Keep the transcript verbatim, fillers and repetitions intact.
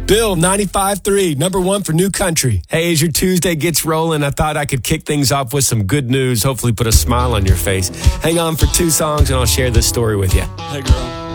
Bill, ninety-five three, number one for New Country. Hey, as your Tuesday gets rolling, I thought I could kick things off with some good news, hopefully put a smile on your face. Hang on for two songs and I'll share this story with you. Hey, girl.